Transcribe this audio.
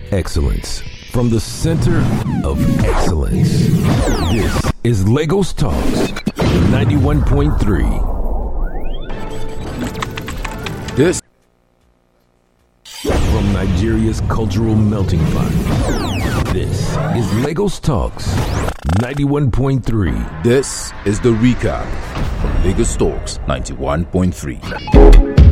excellence. From the center of excellence. This is Lagos Talks 91.3. This from Nigeria's cultural melting pot. This is Lagos Talks 91.3. This is the recap from Lagos Talks 91.3.